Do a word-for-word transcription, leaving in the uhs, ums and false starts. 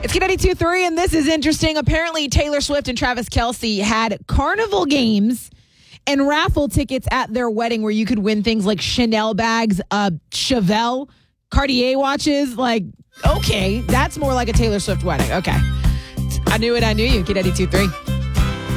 It's K ninety-two point three, and this is interesting. Apparently, Taylor Swift and Travis Kelce had carnival games and raffle tickets at their wedding where you could win things like Chanel bags, uh, Chevelle, Cartier watches. Like, okay, that's more like a Taylor Swift wedding. Okay. I knew it. I knew you. K ninety-two point three.